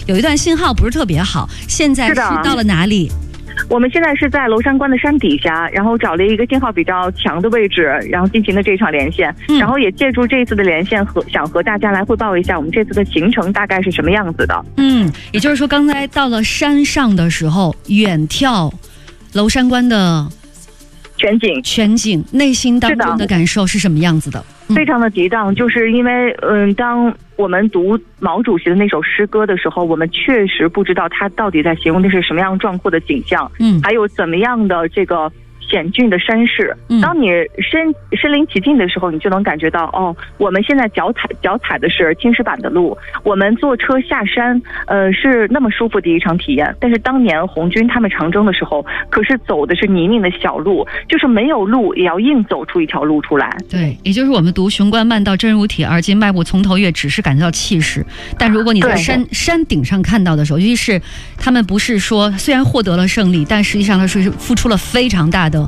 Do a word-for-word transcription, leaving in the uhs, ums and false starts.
有一段信号不是特别好，现在是到了哪里？ 我们现在是在娄山关的山底下，然后找了一个信号比较强的位置，然后进行的这场连线、嗯、然后也借助这次的连线和想和大家来汇报一下我们这次的行程大概是什么样子的。 嗯，也就是说刚才到了山上的时候，远眺娄山关的全景全景，内心当中的感受是什么样子的？ 嗯、非常的激荡，就是因为嗯，当我们读毛主席的那首诗歌的时候，我们确实不知道他到底在形容的是什么样壮阔的景象，嗯，还有怎么样的这个险峻的山势。当你身身临其境的时候，你就能感觉到哦，我们现在脚踩脚踩的是青石板的路，我们坐车下山，呃，是那么舒服的一场体验。但是当年红军他们长征的时候，可是走的是泥泞的小路，就是没有路也要硬走出一条路出来。 对，也就是我们读雄关漫道真如铁，而今迈步从头越，只是感觉到气势。但如果你在山山顶上看到的时候，尤其是他们不是说虽然获得了胜利，但实际上他是付出了非常大的